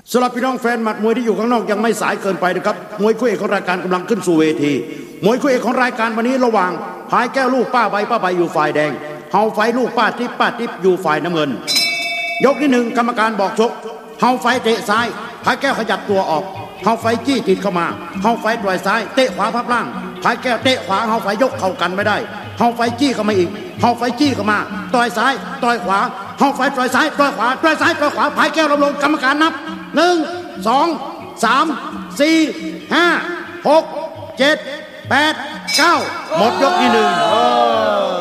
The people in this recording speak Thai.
สำหรับพี่น้องแฟนหมัดมวยที่อยู่ข้างนอกยังไม่สายเกินไปนะครับมวยคู่เอกของรายการกำลังขึ้นสู่เวทีมวยคู่เอกของรายการวันนี้ระหว่างพายแก้วลูกป้าใบอยู่ฝ่ายแดงเฮาไฟลูกป้าทิพอยู่ฝ่ายน้ำเงินยกที่หนึ่งกรรมการบอกชกเฮาไฟเตะซ้ายพายแก้วขยับตัวออกเฮาไฟจี้ติดเข้ามาเฮาไฟปล่อยซ้ายเตะขวาพับล่างพายแก้วเตะขวาเฮาไฟยกเข้ากันไม่ได้เฮาไฟจี้เข้ามาอีกเฮาไฟจี้เข้ามาต่อยซ้ายต่อยขวาเฮาไฟต่อยซ้ายต่อยขวาต่อยซ้ายต่อยขวาพายแก้วลงกรรมการนับ1 2 3 4 5 6 7 8 9หมดยกที่1